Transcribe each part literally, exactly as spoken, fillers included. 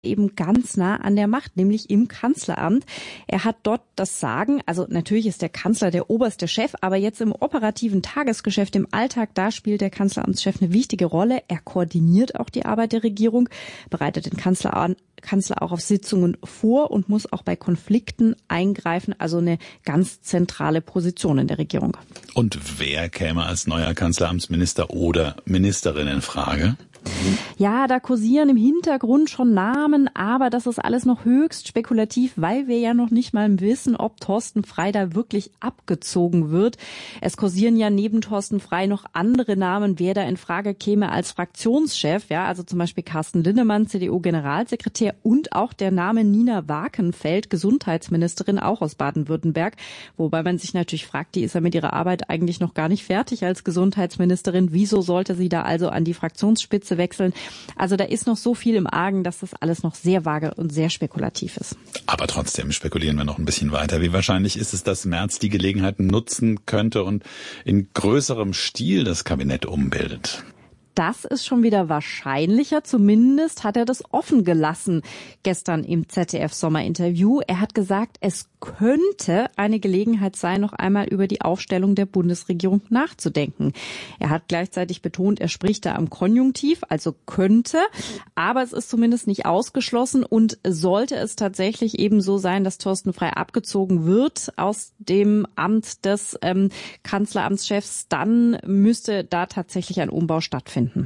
eben ganz nah an der Macht, nämlich im Kanzleramt. Er hat dort das Sagen, also natürlich ist der Kanzler der oberste Chef, aber jetzt im operativen Tagesgeschäft, im Alltag, da spielt der Kanzleramtschef eine wichtige Rolle. Er koordiniert auch die Arbeit der Regierung, bereitet den Kanzler an, Kanzler auch auf Sitzungen vor und muss auch bei Konflikten eingreifen, also eine ganz zentrale Position in der Regierung. Und wer käme als neuer Kanzleramtsminister oder Ministerin in Frage? Ja, da kursieren im Hintergrund schon Namen, aber das ist alles noch höchst spekulativ, weil wir ja noch nicht mal wissen, ob Thorsten Frey da wirklich abgezogen wird. Es kursieren ja neben Thorsten Frey noch andere Namen, wer da in Frage käme als Fraktionschef, ja, also zum Beispiel Carsten Linnemann, C D U-Generalsekretär, und auch der Name Nina Wakenfeld, Gesundheitsministerin, auch aus Baden-Württemberg, wobei man sich natürlich fragt, die ist ja mit ihrer Arbeit eigentlich noch gar nicht fertig als Gesundheitsministerin. Wieso sollte sie da also an die Fraktionsspitze wechseln? Also da ist noch so viel im Argen, dass das alles noch sehr vage und sehr spekulativ ist. Aber trotzdem spekulieren wir noch ein bisschen weiter. Wie wahrscheinlich ist es, dass Merz die Gelegenheit nutzen könnte und in größerem Stil das Kabinett umbildet? Das ist schon wieder wahrscheinlicher. Zumindest hat er das offen gelassen gestern im Z D F-Sommerinterview. Er hat gesagt, es könnte eine Gelegenheit sein, noch einmal über die Aufstellung der Bundesregierung nachzudenken. Er hat gleichzeitig betont, er spricht da am Konjunktiv, also könnte. Aber es ist zumindest nicht ausgeschlossen. Und sollte es tatsächlich eben so sein, dass Thorsten Frey abgezogen wird aus dem Amt des ähm, Kanzleramtschefs, dann müsste da tatsächlich ein Umbau stattfinden.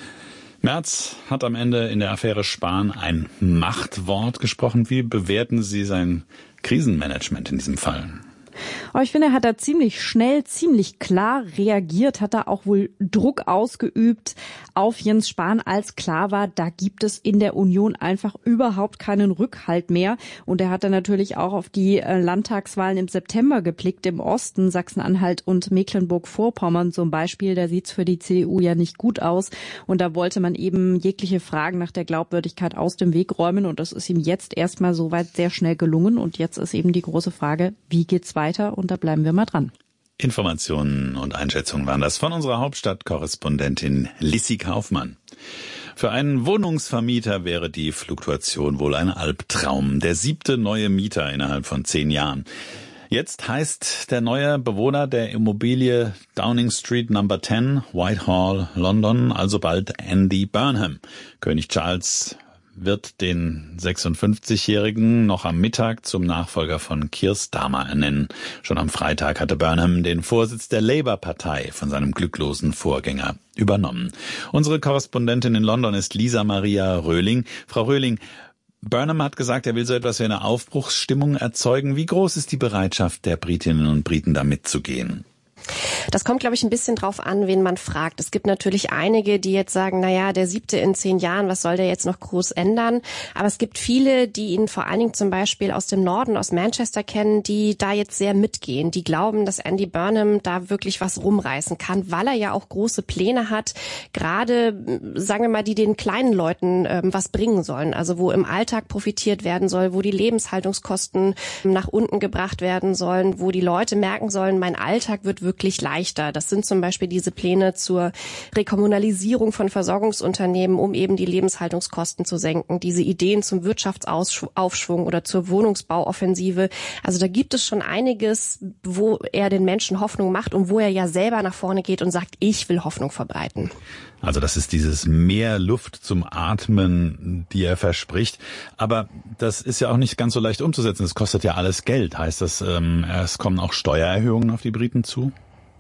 Merz hat am Ende in der Affäre Spahn ein Machtwort gesprochen. Wie bewerten Sie sein Krisenmanagement in diesem Fall? Aber ich finde, er hat da ziemlich schnell, ziemlich klar reagiert, hat da auch wohl Druck ausgeübt auf Jens Spahn, als klar war, da gibt es in der Union einfach überhaupt keinen Rückhalt mehr. Und er hat dann natürlich auch auf die Landtagswahlen im September geblickt, im Osten, Sachsen-Anhalt und Mecklenburg-Vorpommern zum Beispiel. Da sieht's für die C D U ja nicht gut aus. Und da wollte man eben jegliche Fragen nach der Glaubwürdigkeit aus dem Weg räumen. Und das ist ihm jetzt erstmal soweit sehr schnell gelungen. Und jetzt ist eben die große Frage, wie geht's weiter? Und da bleiben wir mal dran. Informationen und Einschätzungen waren das von unserer Hauptstadtkorrespondentin Lissi Kaufmann. Für einen Wohnungsvermieter wäre die Fluktuation wohl ein Albtraum. Der siebte neue Mieter innerhalb von zehn Jahren. Jetzt heißt der neue Bewohner der Immobilie Downing Street Number zehn, Whitehall, London, also bald Andy Burnham. König Charles wird den sechsundfünfzigjährigen noch am Mittag zum Nachfolger von Keir Starmer ernennen. Schon am Freitag hatte Burnham den Vorsitz der Labour-Partei von seinem glücklosen Vorgänger übernommen. Unsere Korrespondentin in London ist Lisa Maria Röhling. Frau Röhling, Burnham hat gesagt, er will so etwas wie eine Aufbruchsstimmung erzeugen. Wie groß ist die Bereitschaft der Britinnen und Briten, da mitzugehen? Das kommt, glaube ich, ein bisschen drauf an, wen man fragt. Es gibt natürlich einige, die jetzt sagen, naja, der siebte in zehn Jahren, was soll der jetzt noch groß ändern? Aber es gibt viele, die ihn vor allen Dingen zum Beispiel aus dem Norden, aus Manchester kennen, die da jetzt sehr mitgehen. Die glauben, dass Andy Burnham da wirklich was rumreißen kann, weil er ja auch große Pläne hat, gerade, sagen wir mal, die den kleinen Leuten ähm, was bringen sollen. Also wo im Alltag profitiert werden soll, wo die Lebenshaltungskosten nach unten gebracht werden sollen, wo die Leute merken sollen, mein Alltag wird wirklich wirklich leichter. Das sind zum Beispiel diese Pläne zur Rekommunalisierung von Versorgungsunternehmen, um eben die Lebenshaltungskosten zu senken. Diese Ideen zum Wirtschaftsaufschwung oder zur Wohnungsbauoffensive. Also da gibt es schon einiges, wo er den Menschen Hoffnung macht und wo er ja selber nach vorne geht und sagt, ich will Hoffnung verbreiten. Also das ist dieses mehr Luft zum Atmen, die er verspricht. Aber das ist ja auch nicht ganz so leicht umzusetzen. Es kostet ja alles Geld. Heißt das, ähm, es kommen auch Steuererhöhungen auf die Briten zu?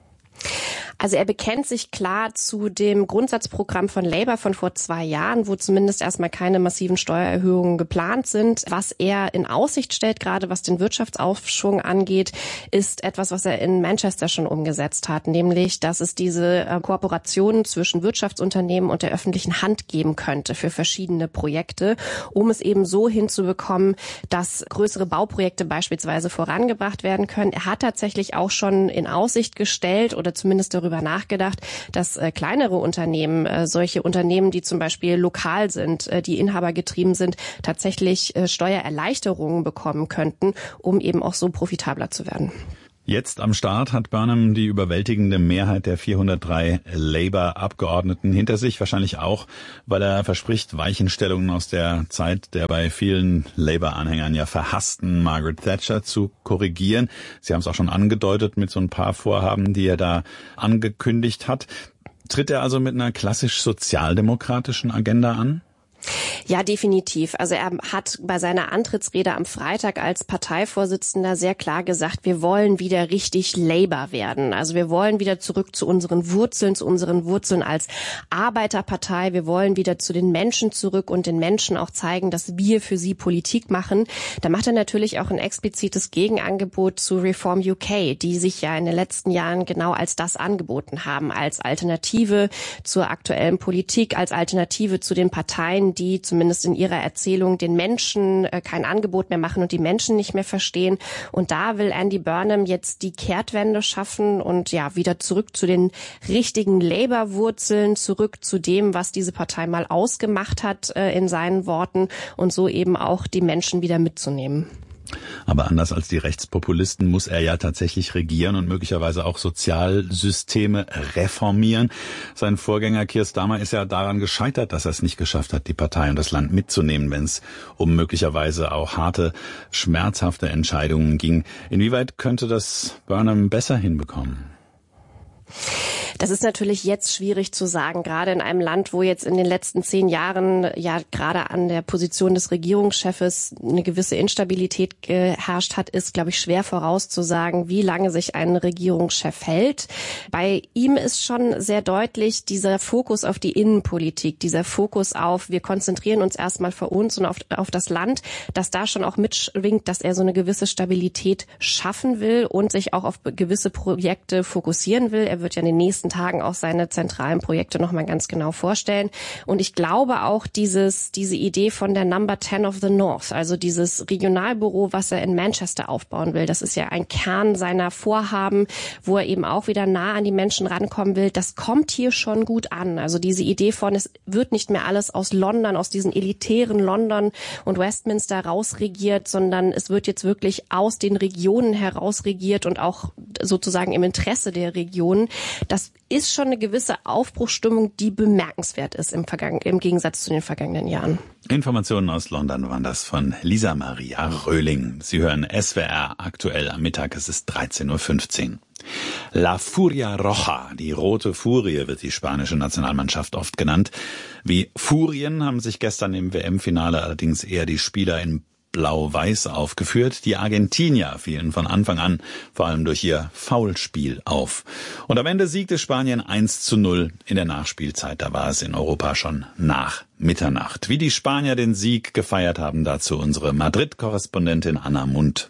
Also er bekennt sich klar zu dem Grundsatzprogramm von Labour von vor zwei Jahren, wo zumindest erstmal keine massiven Steuererhöhungen geplant sind. Was er in Aussicht stellt, gerade was den Wirtschaftsaufschwung angeht, ist etwas, was er in Manchester schon umgesetzt hat, nämlich, dass es diese äh, Kooperation zwischen Wirtschaftsunternehmen und der öffentlichen Hand geben könnte für verschiedene Projekte, um es eben so hinzubekommen, dass größere Bauprojekte beispielsweise vorangebracht werden können. Er hat tatsächlich auch schon in Aussicht gestellt oder zumindest darüber nachgedacht, dass äh, kleinere Unternehmen, äh, solche Unternehmen, die zum Beispiel lokal sind, äh, die inhabergetrieben sind, tatsächlich äh, Steuererleichterungen bekommen könnten, um eben auch so profitabler zu werden. Jetzt am Start hat Burnham die überwältigende Mehrheit der vierhundertdrei Labour-Abgeordneten hinter sich. Wahrscheinlich auch, weil er verspricht, Weichenstellungen aus der Zeit der bei vielen Labour-Anhängern ja verhassten Margaret Thatcher zu korrigieren. Sie haben es auch schon angedeutet mit so ein paar Vorhaben, die er da angekündigt hat. Tritt er also mit einer klassisch sozialdemokratischen Agenda an? Ja, definitiv. Also er hat bei seiner Antrittsrede am Freitag als Parteivorsitzender sehr klar gesagt, wir wollen wieder richtig Labour werden. Also wir wollen wieder zurück zu unseren Wurzeln, zu unseren Wurzeln als Arbeiterpartei. Wir wollen wieder zu den Menschen zurück und den Menschen auch zeigen, dass wir für sie Politik machen. Da macht er natürlich auch ein explizites Gegenangebot zu Reform U K, die sich ja in den letzten Jahren genau als das angeboten haben, als Alternative zur aktuellen Politik, als Alternative zu den Parteien, die zumindest in ihrer Erzählung den Menschen äh, kein Angebot mehr machen und die Menschen nicht mehr verstehen. Und da will Andy Burnham jetzt die Kehrtwende schaffen und ja wieder zurück zu den richtigen Labour-Wurzeln, zurück zu dem, was diese Partei mal ausgemacht hat, äh, in seinen Worten, und so eben auch die Menschen wieder mitzunehmen. Aber anders als die Rechtspopulisten muss er ja tatsächlich regieren und möglicherweise auch Sozialsysteme reformieren. Sein Vorgänger Keir Starmer ist ja daran gescheitert, dass er es nicht geschafft hat, die Partei und das Land mitzunehmen, wenn es um möglicherweise auch harte, schmerzhafte Entscheidungen ging. Inwieweit könnte das Burnham besser hinbekommen? Das ist natürlich jetzt schwierig zu sagen, gerade in einem Land, wo jetzt in den letzten zehn Jahren ja gerade an der Position des Regierungschefs eine gewisse Instabilität geherrscht hat, ist, glaube ich, schwer vorauszusagen, wie lange sich ein Regierungschef hält. Bei ihm ist schon sehr deutlich dieser Fokus auf die Innenpolitik, dieser Fokus auf, wir konzentrieren uns erstmal für uns und auf, auf das Land, dass da schon auch mitschwingt, dass er so eine gewisse Stabilität schaffen will und sich auch auf gewisse Projekte fokussieren will. Er wird ja in den nächsten Tagen auch seine zentralen Projekte noch mal ganz genau vorstellen. Und ich glaube auch dieses, diese Idee von der Number ten of the North, also dieses Regionalbüro, was er in Manchester aufbauen will, das ist ja ein Kern seiner Vorhaben, wo er eben auch wieder nah an die Menschen rankommen will. Das kommt hier schon gut an. Also diese Idee von, es wird nicht mehr alles aus London, aus diesen elitären London und Westminster rausregiert, sondern es wird jetzt wirklich aus den Regionen heraus regiert und auch sozusagen im Interesse der Regionen. Das ist schon eine gewisse Aufbruchsstimmung, die bemerkenswert ist im, Vergangen, im Gegensatz zu den vergangenen Jahren. Informationen aus London waren das von Lisa Maria Röhling. Sie hören S W R aktuell am Mittag, es ist dreizehn Uhr fünfzehn. La Furia Roja, die rote Furie, wird die spanische Nationalmannschaft oft genannt. Wie Furien haben sich gestern im W M-Finale allerdings eher die Spieler in Blau-Weiß aufgeführt. Die Argentinier fielen von Anfang an vor allem durch ihr Foulspiel auf. Und am Ende siegte Spanien eins zu null in der Nachspielzeit. Da war es in Europa schon nach Mitternacht. Wie die Spanier den Sieg gefeiert haben, dazu unsere Madrid-Korrespondentin Anna Mundt.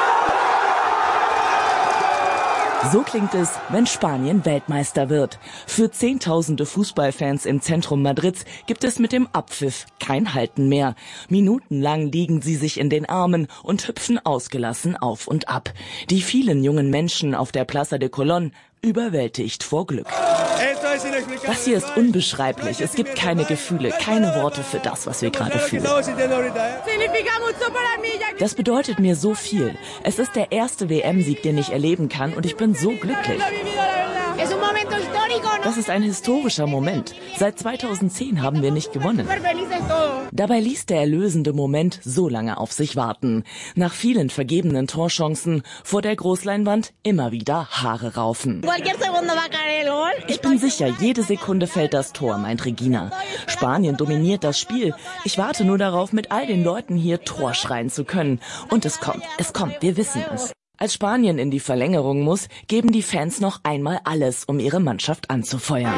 So klingt es, wenn Spanien Weltmeister wird. Für Zehntausende Fußballfans im Zentrum Madrids gibt es mit dem Abpfiff kein Halten mehr. Minutenlang liegen sie sich in den Armen und hüpfen ausgelassen auf und ab. Die vielen jungen Menschen auf der Plaza de Colón überwältigt vor Glück. Das hier ist unbeschreiblich. Es gibt keine Gefühle, keine Worte für das, was wir gerade fühlen. Das bedeutet mir so viel. Es ist der erste W M-Sieg, den ich erleben kann, und ich bin so glücklich. Das ist ein historischer Moment. Seit zweitausendzehn haben wir nicht gewonnen. Dabei ließ der erlösende Moment so lange auf sich warten. Nach vielen vergebenen Torchancen vor der Großleinwand immer wieder Haare raufen. Ich bin sicher, jede Sekunde fällt das Tor, meint Regina. Spanien dominiert das Spiel. Ich warte nur darauf, mit all den Leuten hier Tor schreien zu können. Und es kommt, es kommt, wir wissen es. Als Spanien in die Verlängerung muss, geben die Fans noch einmal alles, um ihre Mannschaft anzufeuern.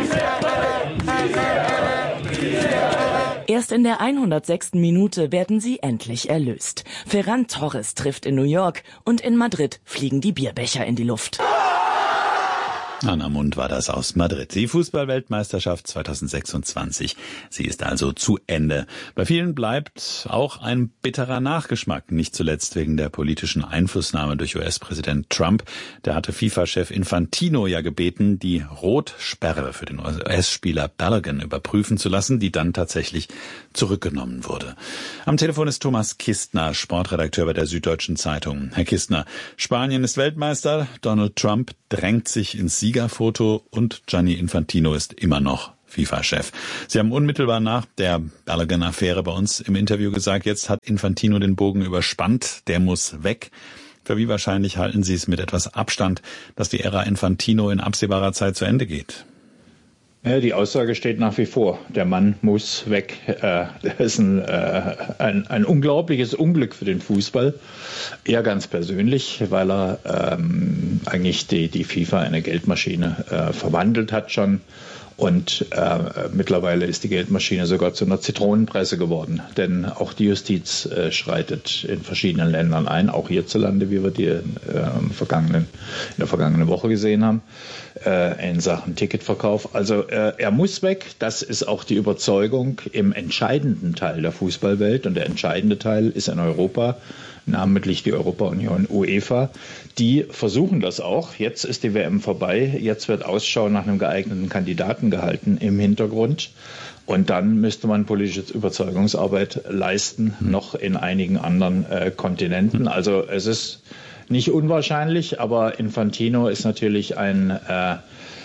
Erst in der hundertsechsten Minute werden sie endlich erlöst. Ferran Torres trifft in New York und in Madrid fliegen die Bierbecher in die Luft. Anna Mund war das aus Madrid. Die Fußball-Weltmeisterschaft zweitausendsechsundzwanzig. Sie ist also zu Ende. Bei vielen bleibt auch ein bitterer Nachgeschmack, nicht zuletzt wegen der politischen Einflussnahme durch U S-Präsident Trump. Der hatte FIFA-Chef Infantino ja gebeten, die Rotsperre für den U S-Spieler Balogun überprüfen zu lassen, die dann tatsächlich zurückgenommen wurde. Am Telefon ist Thomas Kistner, Sportredakteur bei der Süddeutschen Zeitung. Herr Kistner, Spanien ist Weltmeister, Donald Trump drängt sich ins Siegerfoto und Gianni Infantino ist immer noch FIFA-Chef. Sie haben unmittelbar nach der Balogun-Affäre bei uns im Interview gesagt, jetzt hat Infantino den Bogen überspannt, der muss weg. Für wie wahrscheinlich halten Sie es mit etwas Abstand, dass die Ära Infantino in absehbarer Zeit zu Ende geht? Ja, die Aussage steht nach wie vor. Der Mann muss weg. Das ist ein, ein, ein unglaubliches Unglück für den Fußball. Er ganz persönlich, weil er ähm, eigentlich die, die FIFA in eine Geldmaschine äh, verwandelt hat schon. Und äh, mittlerweile ist die Geldmaschine sogar zu einer Zitronenpresse geworden. Denn auch die Justiz äh, schreitet in verschiedenen Ländern ein, auch hierzulande, wie wir die äh, vergangenen, in der vergangenen Woche gesehen haben, äh, in Sachen Ticketverkauf. Also äh, er muss weg. Das ist auch die Überzeugung im entscheidenden Teil der Fußballwelt. Und der entscheidende Teil ist in Europa, namentlich die Europa-Union UEFA. Die versuchen das auch. Jetzt ist die W M vorbei. Jetzt wird Ausschau nach einem geeigneten Kandidaten gehalten im Hintergrund. Und dann müsste man politische Überzeugungsarbeit leisten, noch in einigen anderen äh, Kontinenten. Also es ist nicht unwahrscheinlich, aber Infantino ist natürlich ein äh,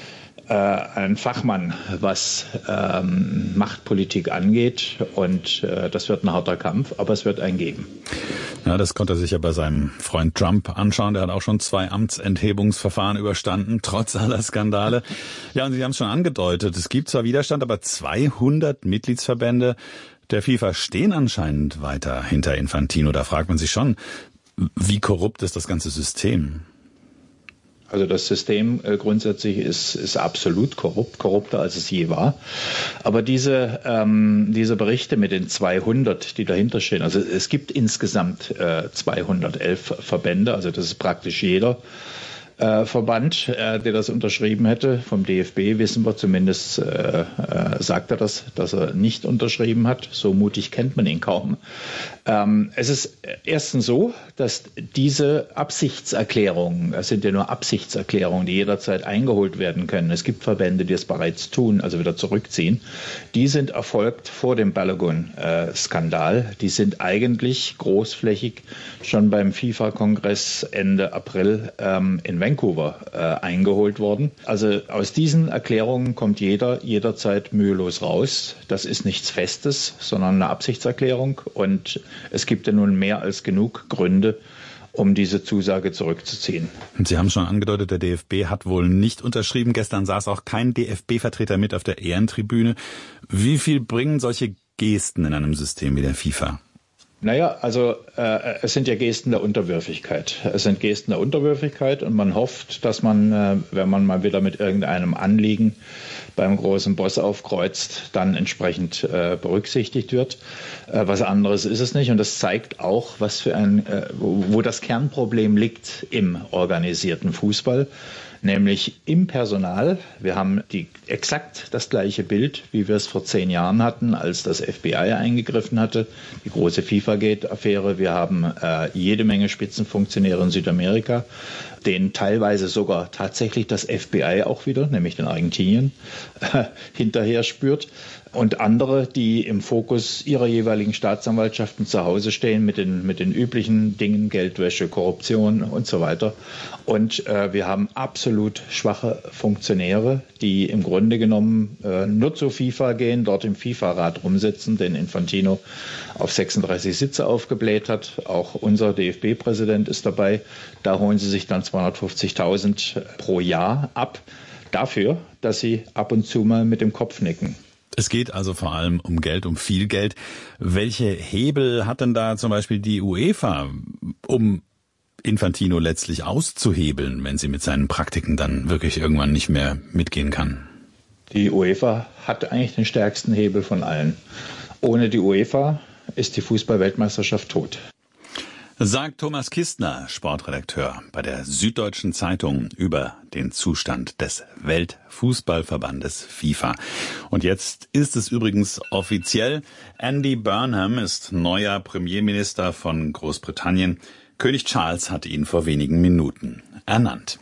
ein Fachmann, was ähm, Machtpolitik angeht. Und äh, das wird ein harter Kampf, aber es wird einen geben. Ja, das konnte er sich ja bei seinem Freund Trump anschauen. Der hat auch schon zwei Amtsenthebungsverfahren überstanden, trotz aller Skandale. Ja, und Sie haben es schon angedeutet, es gibt zwar Widerstand, aber zweihundert Mitgliedsverbände der FIFA stehen anscheinend weiter hinter Infantino. Da fragt man sich schon, wie korrupt ist das ganze System? Also das System äh, grundsätzlich ist, ist absolut korrupt, korrupter als es je war. Aber diese, ähm, diese Berichte mit den zweihundert, die dahinter stehen, also es gibt insgesamt äh, zweihundertelf Verbände, also das ist praktisch jeder äh, Verband, äh, der das unterschrieben hätte. Vom D F B wissen wir zumindest, äh, äh, sagt er das, dass er nicht unterschrieben hat. So mutig kennt man ihn kaum. Ähm, es ist erstens so, dass diese Absichtserklärungen, es sind ja nur Absichtserklärungen, die jederzeit eingeholt werden können. Es gibt Verbände, die es bereits tun, also wieder zurückziehen. Die sind erfolgt vor dem Balogun-Skandal. Die sind eigentlich großflächig schon beim FIFA-Kongress Ende April ähm, in Vancouver äh, eingeholt worden. Also aus diesen Erklärungen kommt jeder jederzeit mühelos raus. Das ist nichts Festes, sondern eine Absichtserklärung. Und es gibt ja nun mehr als genug Gründe, um diese Zusage zurückzuziehen. Sie haben schon angedeutet, der D F B hat wohl nicht unterschrieben. Gestern saß auch kein D F B-Vertreter mit auf der Ehrentribüne. Wie viel bringen solche Gesten in einem System wie der FIFA? Naja, also äh, es sind ja Gesten der Unterwürfigkeit. Es sind Gesten der Unterwürfigkeit und man hofft, dass man, äh, wenn man mal wieder mit irgendeinem Anliegen beim großen Boss aufkreuzt, dann entsprechend äh, berücksichtigt wird. Äh, was anderes ist es nicht und das zeigt auch, was für ein, äh, wo, wo das Kernproblem liegt im organisierten Fußball. Nämlich im Personal. Wir haben die, exakt das gleiche Bild, wie wir es vor zehn Jahren hatten, als das F B I eingegriffen hatte, die große FIFA-Gate-Affäre. Wir haben äh, jede Menge Spitzenfunktionäre in Südamerika, denen teilweise sogar tatsächlich das F B I auch wieder, nämlich den Argentinien, äh, hinterher spürt. Und andere, die im Fokus ihrer jeweiligen Staatsanwaltschaften zu Hause stehen mit den, mit den üblichen Dingen, Geldwäsche, Korruption und so weiter. Und äh, wir haben absolut schwache Funktionäre, die im Grunde genommen äh, nur zur FIFA gehen, dort im FIFA-Rat rumsitzen, den Infantino auf sechsunddreißig Sitze aufgebläht hat. Auch unser D F B-Präsident ist dabei. Da holen sie sich dann zweihundertfünfzigtausend pro Jahr ab, dafür, dass sie ab und zu mal mit dem Kopf nicken. Es geht also vor allem um Geld, um viel Geld. Welche Hebel hat denn da zum Beispiel die UEFA, um Infantino letztlich auszuhebeln, wenn sie mit seinen Praktiken dann wirklich irgendwann nicht mehr mitgehen kann? Die UEFA hat eigentlich den stärksten Hebel von allen. Ohne die UEFA ist die Fußball-Weltmeisterschaft tot. Sagt Thomas Kistner, Sportredakteur bei der Süddeutschen Zeitung, über den Zustand des Weltfußballverbandes FIFA. Und jetzt ist es übrigens offiziell. Andy Burnham ist neuer Premierminister von Großbritannien. König Charles hat ihn vor wenigen Minuten ernannt.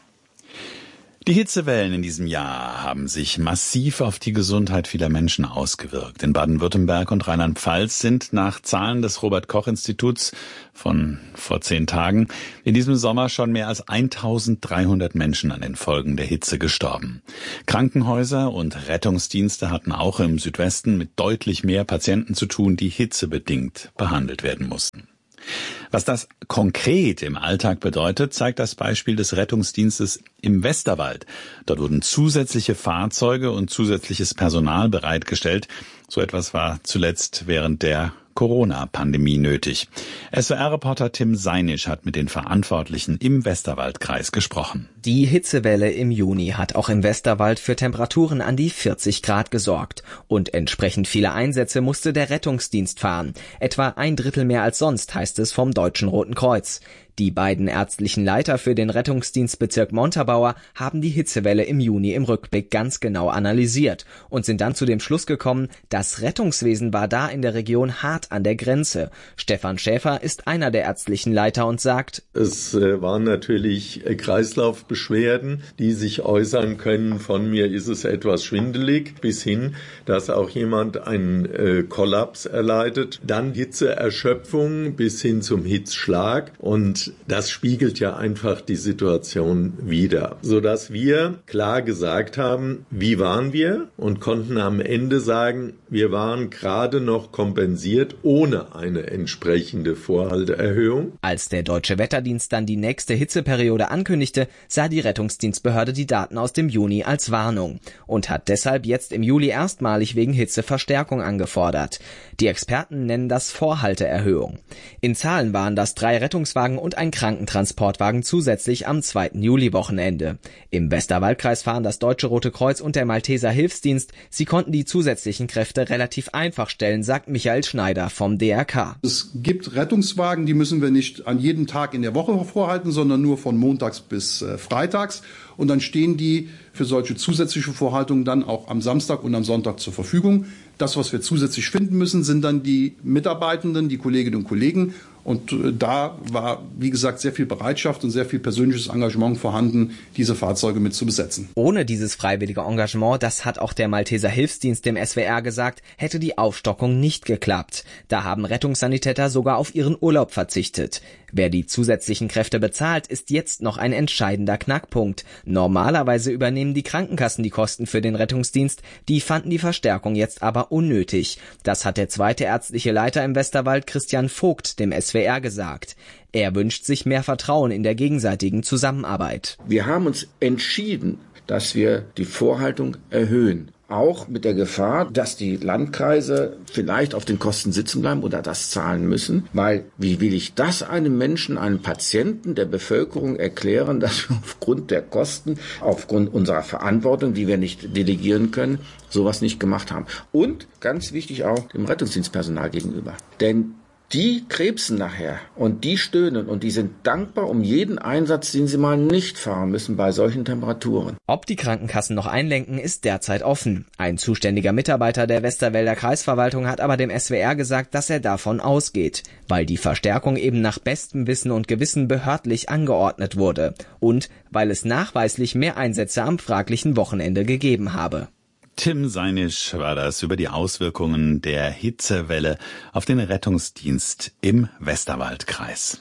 Die Hitzewellen in diesem Jahr haben sich massiv auf die Gesundheit vieler Menschen ausgewirkt. In Baden-Württemberg und Rheinland-Pfalz sind nach Zahlen des Robert-Koch-Instituts von vor zehn Tagen in diesem Sommer schon mehr als eintausenddreihundert Menschen an den Folgen der Hitze gestorben. Krankenhäuser und Rettungsdienste hatten auch im Südwesten mit deutlich mehr Patienten zu tun, die hitzebedingt behandelt werden mussten. Was das konkret im Alltag bedeutet, zeigt das Beispiel des Rettungsdienstes im Westerwald. Dort wurden zusätzliche Fahrzeuge und zusätzliches Personal bereitgestellt. So etwas war zuletzt während der Corona-Pandemie nötig. S W R-Reporter Tim Seinisch hat mit den Verantwortlichen im Westerwaldkreis gesprochen. Die Hitzewelle im Juni hat auch im Westerwald für Temperaturen an die vierzig Grad gesorgt. Und entsprechend viele Einsätze musste der Rettungsdienst fahren. Etwa ein Drittel mehr als sonst, heißt es vom Deutschen Roten Kreuz. Die beiden ärztlichen Leiter für den Rettungsdienstbezirk Montabaur haben die Hitzewelle im Juni im Rückblick ganz genau analysiert und sind dann zu dem Schluss gekommen, das Rettungswesen war da in der Region hart an der Grenze. Stefan Schäfer ist einer der ärztlichen Leiter und sagt: Es äh, waren natürlich äh, Kreislaufbeschwerden, die sich äußern können. Von mir ist es etwas schwindelig, bis hin, dass auch jemand einen äh, Kollaps erleidet. Dann Hitzeerschöpfung bis hin zum Hitzschlag, und das spiegelt ja einfach die Situation wider, sodass wir klar gesagt haben, wie waren wir, und konnten am Ende sagen, wir waren gerade noch kompensiert ohne eine entsprechende Vorhalteerhöhung. Als der Deutsche Wetterdienst dann die nächste Hitzeperiode ankündigte, sah die Rettungsdienstbehörde die Daten aus dem Juni als Warnung und hat deshalb jetzt im Juli erstmalig wegen Hitze Verstärkung angefordert. Die Experten nennen das Vorhalteerhöhung. In Zahlen waren das drei Rettungswagen und ein Krankentransportwagen zusätzlich am zweiten Juli-Wochenende. Im Westerwaldkreis fahren das Deutsche Rote Kreuz und der Malteser Hilfsdienst. Sie konnten die zusätzlichen Kräfte relativ einfach stellen, sagt Michael Schneider vom D R K. Es gibt Rettungswagen, die müssen wir nicht an jedem Tag in der Woche vorhalten, sondern nur von montags bis äh, freitags. Und dann stehen die für solche zusätzliche Vorhaltungen dann auch am Samstag und am Sonntag zur Verfügung. Das, was wir zusätzlich finden müssen, sind dann die Mitarbeitenden, die Kolleginnen und Kollegen. Und da war, wie gesagt, sehr viel Bereitschaft und sehr viel persönliches Engagement vorhanden, diese Fahrzeuge mit zu besetzen. Ohne dieses freiwillige Engagement, das hat auch der Malteser Hilfsdienst dem S W R gesagt, hätte die Aufstockung nicht geklappt. Da haben Rettungssanitäter sogar auf ihren Urlaub verzichtet. Wer die zusätzlichen Kräfte bezahlt, ist jetzt noch ein entscheidender Knackpunkt. Normalerweise übernehmen die Krankenkassen die Kosten für den Rettungsdienst. Die fanden die Verstärkung jetzt aber unnötig. Das hat der zweite ärztliche Leiter im Westerwald, Christian Vogt, dem S W R gesagt. Er wünscht sich mehr Vertrauen in der gegenseitigen Zusammenarbeit. Wir haben uns entschieden, dass wir die Vorhaltung erhöhen. Auch mit der Gefahr, dass die Landkreise vielleicht auf den Kosten sitzen bleiben oder das zahlen müssen. Weil wie will ich das einem Menschen, einem Patienten der Bevölkerung erklären, dass wir aufgrund der Kosten, aufgrund unserer Verantwortung, die wir nicht delegieren können, sowas nicht gemacht haben. Und ganz wichtig auch dem Rettungsdienstpersonal gegenüber. Denn die krebsen nachher und die stöhnen und die sind dankbar um jeden Einsatz, den sie mal nicht fahren müssen bei solchen Temperaturen. Ob die Krankenkassen noch einlenken, ist derzeit offen. Ein zuständiger Mitarbeiter der Westerwälder Kreisverwaltung hat aber dem S W R gesagt, dass er davon ausgeht, weil die Verstärkung eben nach bestem Wissen und Gewissen behördlich angeordnet wurde und weil es nachweislich mehr Einsätze am fraglichen Wochenende gegeben habe. Tim Seinisch war das über die Auswirkungen der Hitzewelle auf den Rettungsdienst im Westerwaldkreis.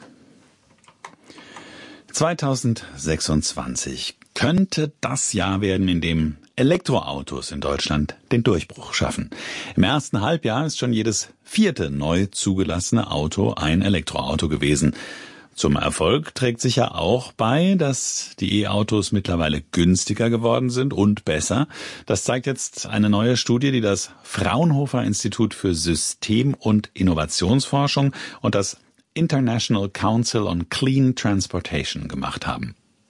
zweitausendsechsundzwanzig könnte das Jahr werden, in dem Elektroautos in Deutschland den Durchbruch schaffen. Im ersten Halbjahr ist schon jedes vierte neu zugelassene Auto ein Elektroauto gewesen. Zum Erfolg trägt sicher auch bei, dass die E-Autos mittlerweile günstiger geworden sind und besser. Das zeigt jetzt eine neue Studie, die das Fraunhofer Institut für System- und Innovationsforschung und das International Council on Clean Transportation gemacht haben.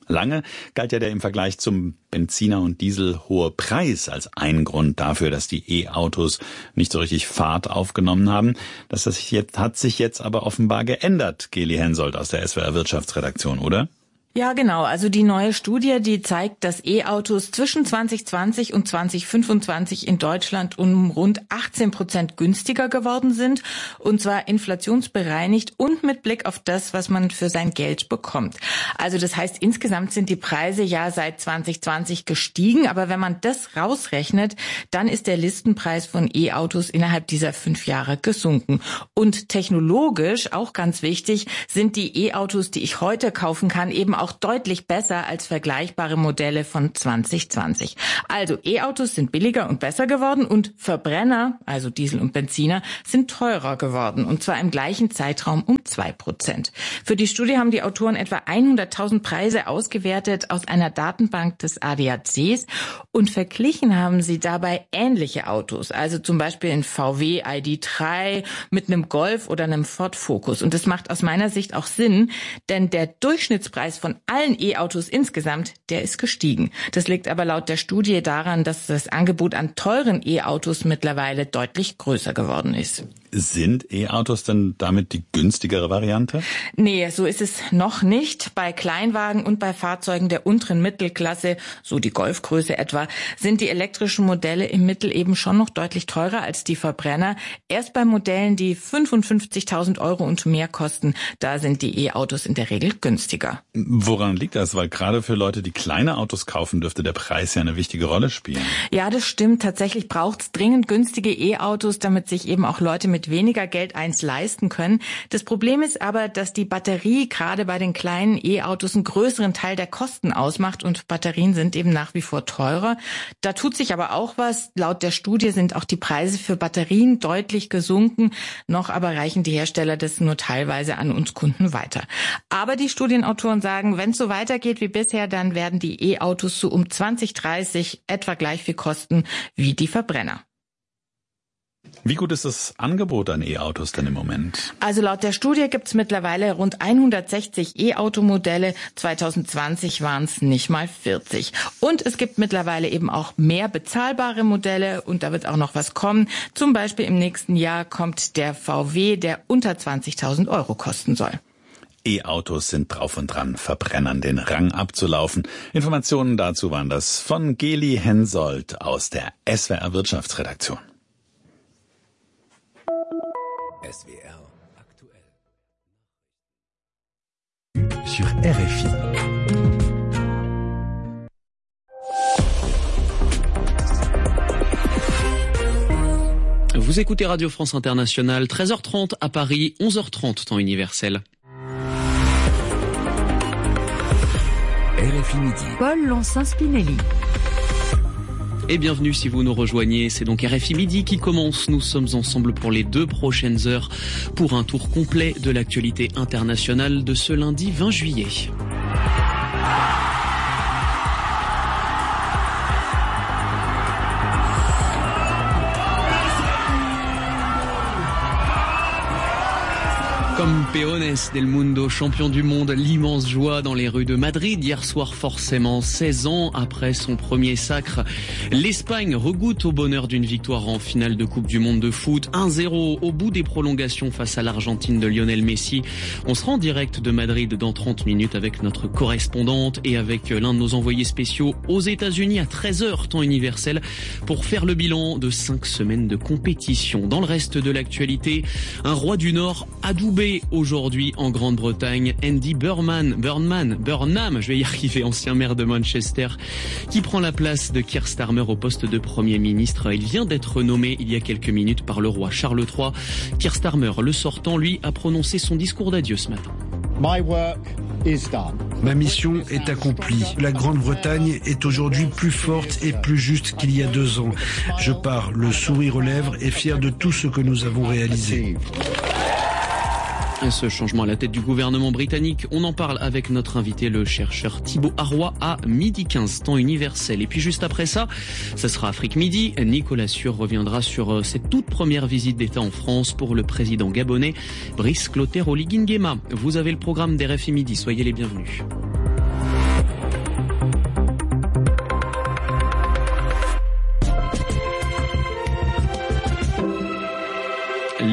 Lange galt ja der im Vergleich zum Benziner und Diesel hohe Preis als ein Grund dafür, dass die E-Autos nicht so richtig Fahrt aufgenommen haben. Das hat sich jetzt aber offenbar geändert, Geli Hensoldt aus der S W R Wirtschaftsredaktion, oder? Ja, genau. Also die neue Studie, die zeigt, dass E-Autos zwischen zwanzig zwanzig und zwanzig fünfundzwanzig in Deutschland um rund achtzehn Prozent günstiger geworden sind. Und zwar inflationsbereinigt und mit Blick auf das, was man für sein Geld bekommt. Also das heißt, insgesamt sind die Preise ja seit zwanzig zwanzig gestiegen. Aber wenn man das rausrechnet, dann ist der Listenpreis von E-Autos innerhalb dieser fünf Jahre gesunken. Und technologisch, auch ganz wichtig, sind die E-Autos, die ich heute kaufen kann, eben auch auch deutlich besser als vergleichbare Modelle von zwanzig zwanzig. Also E-Autos sind billiger und besser geworden und Verbrenner, also Diesel und Benziner, sind teurer geworden und zwar im gleichen Zeitraum um zwei Prozent. Für die Studie haben die Autoren etwa hunderttausend Preise ausgewertet aus einer Datenbank des A D A Cs und verglichen haben sie dabei ähnliche Autos, also zum Beispiel ein V W I D drei mit einem Golf oder einem Ford Focus. Und das macht aus meiner Sicht auch Sinn, denn der Durchschnittspreis von allen E-Autos insgesamt, der ist gestiegen. Das liegt aber laut der Studie daran, dass das Angebot an teuren E-Autos mittlerweile deutlich größer geworden ist. Sind E-Autos denn damit die günstigere Variante? Nee, so ist es noch nicht. Bei Kleinwagen und bei Fahrzeugen der unteren Mittelklasse, so die Golfgröße etwa, sind die elektrischen Modelle im Mittel eben schon noch deutlich teurer als die Verbrenner. Erst bei Modellen, die fünfundfünfzigtausend Euro und mehr kosten, da sind die E-Autos in der Regel günstiger. Woran liegt das? Weil gerade für Leute, die kleine Autos kaufen, dürfte der Preis ja eine wichtige Rolle spielen. Ja, das stimmt. Tatsächlich braucht es dringend günstige E-Autos, damit sich eben auch Leute mit weniger Geld eins leisten können. Das Problem ist aber, dass die Batterie gerade bei den kleinen E-Autos einen größeren Teil der Kosten ausmacht und Batterien sind eben nach wie vor teurer. Da tut sich aber auch was. Laut der Studie sind auch die Preise für Batterien deutlich gesunken. Noch aber reichen die Hersteller das nur teilweise an uns Kunden weiter. Aber die Studienautoren sagen, wenn es so weitergeht wie bisher, dann werden die E-Autos so um zwanzig dreißig etwa gleich viel kosten wie die Verbrenner. Wie gut ist das Angebot an E-Autos denn im Moment? Also laut der Studie gibt es mittlerweile rund hundertsechzig E-Automodelle. zwanzig zwanzig waren es nicht mal vierzig. Und es gibt mittlerweile eben auch mehr bezahlbare Modelle und da wird auch noch was kommen. Zum Beispiel im nächsten Jahr kommt der V W, der unter zwanzigtausend Euro kosten soll. E-Autos sind drauf und dran, Verbrennern den Rang abzulaufen. Informationen dazu waren das von Geli Hensoldt aus der S W R Wirtschaftsredaktion. S W R aktuell. Sur R F I. Vous écoutez Radio France Internationale, treize heures trente à Paris, onze heures trente temps universel. R F I Midi. Paul Lancin-Spinelli. Et bienvenue si vous nous rejoignez, c'est donc R F I Midi qui commence. Nous sommes ensemble pour les deux prochaines heures pour un tour complet de l'actualité internationale de ce lundi vingt juillet. Campeones del Mundo, champion du monde, l'immense joie dans les rues de Madrid hier soir forcément, seize ans après son premier sacre. L'Espagne regoute au bonheur d'une victoire en finale de Coupe du Monde de foot, un zéro au bout des prolongations face à l'Argentine de Lionel Messi. On sera en direct de Madrid dans trente minutes avec notre correspondante et avec l'un de nos envoyés spéciaux aux États-Unis à treize heures temps universel pour faire le bilan de cinq semaines de compétition. Dans le reste de l'actualité, un roi du Nord adoubé aujourd'hui en Grande-Bretagne, Andy Burnham, Burnham, Burnham, je vais y arriver, ancien maire de Manchester, qui prend la place de Keir Starmer au poste de Premier ministre. Il vient d'être nommé il y a quelques minutes par le roi Charles trois. Keir Starmer, le sortant, lui, a prononcé son discours d'adieu ce matin. My work is done. Ma mission est accomplie. La Grande-Bretagne est aujourd'hui plus forte et plus juste qu'il y a deux ans. Je pars, le sourire aux lèvres et fier de tout ce que nous avons réalisé. Ce changement à la tête du gouvernement britannique, on en parle avec notre invité, le chercheur Thibaut Arroy, à midi quinze, temps universel. Et puis juste après ça, ça sera Afrique Midi. Nicolas Sûr reviendra sur cette toute première visite d'État en France pour le président gabonais Brice Clotaire Oligui Nguema. Vous avez le programme d'R F I Midi, soyez les bienvenus.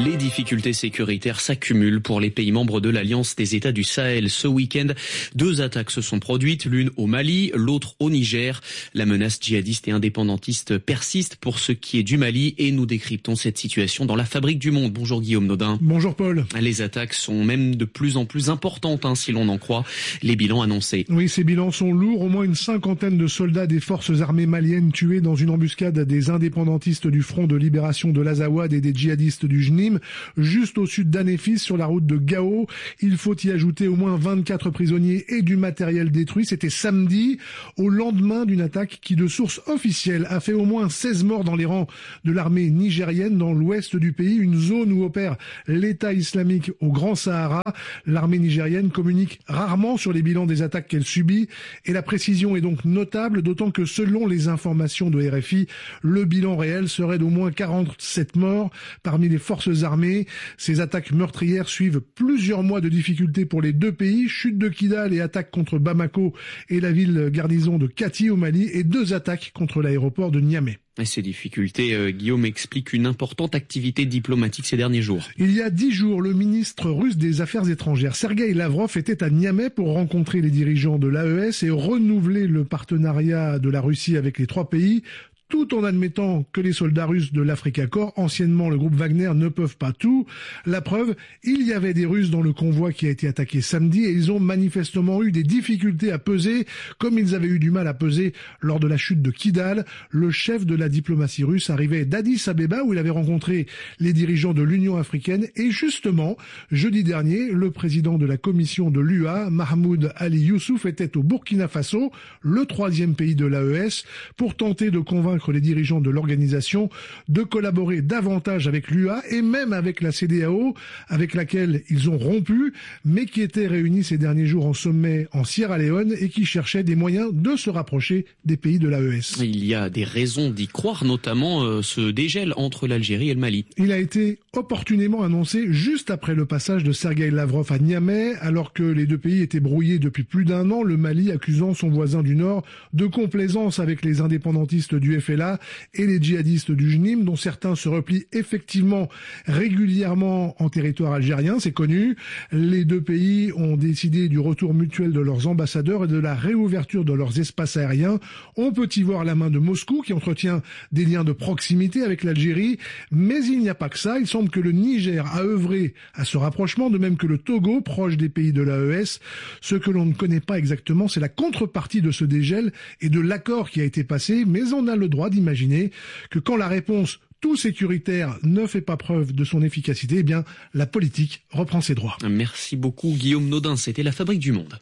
Les difficultés sécuritaires s'accumulent pour les pays membres de l'Alliance des États du Sahel. Ce week-end, deux attaques se sont produites, l'une au Mali, l'autre au Niger. La menace djihadiste et indépendantiste persiste pour ce qui est du Mali et nous décryptons cette situation dans la Fabrique du Monde. Bonjour Guillaume Nodin. Bonjour Paul. Les attaques sont même de plus en plus importantes, hein, si l'on en croit les bilans annoncés. Oui, ces bilans sont lourds. Au moins une cinquantaine de soldats des forces armées maliennes tués dans une embuscade des indépendantistes du Front de libération de l'Azawad et des djihadistes du Jnim, juste au sud d'Anéfis, sur la route de Gao. Il faut y ajouter au moins vingt-quatre prisonniers et du matériel détruit. C'était samedi, au lendemain d'une attaque qui, de sources officielles, a fait au moins seize morts dans les rangs de l'armée nigérienne dans l'ouest du pays, une zone où opère l'État islamique au Grand Sahara. L'armée nigérienne communique rarement sur les bilans des attaques qu'elle subit et la précision est donc notable, d'autant que selon les informations de R F I, le bilan réel serait d'au moins quarante-sept morts parmi les forces armées. Ces attaques meurtrières suivent plusieurs mois de difficultés pour les deux pays, chute de Kidal et attaques contre Bamako et la ville garnison de Kati au Mali et deux attaques contre l'aéroport de Niamey. Et ces difficultés, euh, Guillaume, expliquent une importante activité diplomatique ces derniers jours. Il y a dix jours, le ministre russe des Affaires étrangères, Sergueï Lavrov, était à Niamey pour rencontrer les dirigeants de l'A E S et renouveler le partenariat de la Russie avec les trois pays, tout en admettant que les soldats russes de l'Africa Corps, anciennement le groupe Wagner, ne peuvent pas tout. La preuve, il y avait des Russes dans le convoi qui a été attaqué samedi et ils ont manifestement eu des difficultés à peser, comme ils avaient eu du mal à peser lors de la chute de Kidal. Le chef de la diplomatie russe arrivait d'Addis Abeba où il avait rencontré les dirigeants de l'Union africaine et justement, jeudi dernier, le président de la commission de l'U A, Mahmoud Ali Youssouf, était au Burkina Faso, le troisième pays de l'A E S, pour tenter de convaincre les dirigeants de l'organisation de collaborer davantage avec l'U A et même avec la C D A O, avec laquelle ils ont rompu, mais qui était réunie ces derniers jours en sommet en Sierra Leone et qui cherchait des moyens de se rapprocher des pays de l'A E S. Il y a des raisons d'y croire, notamment euh, ce dégel entre l'Algérie et le Mali. Il a été opportunément annoncé juste après le passage de Sergueï Lavrov à Niamey, alors que les deux pays étaient brouillés depuis plus d'un an, le Mali accusant son voisin du Nord de complaisance avec les indépendantistes du F L A et les djihadistes du Jnim, dont certains se replient effectivement régulièrement en territoire algérien, c'est connu. Les deux pays ont décidé du retour mutuel de leurs ambassadeurs et de la réouverture de leurs espaces aériens. On peut y voir la main de Moscou qui entretient des liens de proximité avec l'Algérie, mais il n'y a pas que ça. Il semble que le Niger a œuvré à ce rapprochement, de même que le Togo, proche des pays de l'A E S. Ce que l'on ne connaît pas exactement, c'est la contrepartie de ce dégel et de l'accord qui a été passé, mais on a le droit d'imaginer que quand la réponse tout sécuritaire ne fait pas preuve de son efficacité, eh bien, la politique reprend ses droits. Merci beaucoup Guillaume Nodin, c'était la Fabrique du Monde.